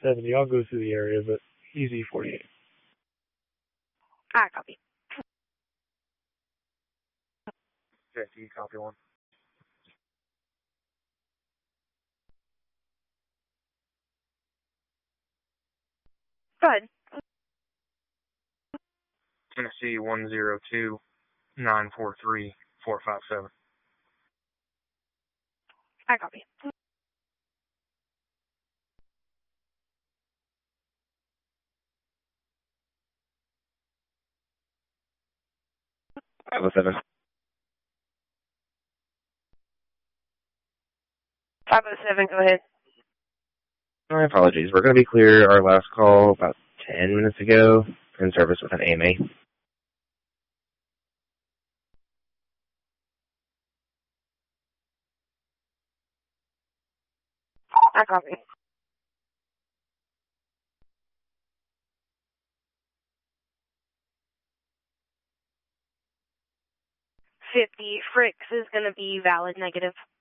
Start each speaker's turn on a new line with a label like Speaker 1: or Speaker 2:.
Speaker 1: 70. I'll go through the area, but easy 48.
Speaker 2: I copy.
Speaker 3: 50, copy 1.
Speaker 2: Go ahead.
Speaker 3: Tennessee 102-943-457.
Speaker 2: I copy.
Speaker 4: I was 7.
Speaker 2: 507, go ahead.
Speaker 4: My apologies. We're going to be clear. Our last call about 10 minutes ago in service with an AMA.
Speaker 2: I copy. $50. Fricks is going to be valid negative.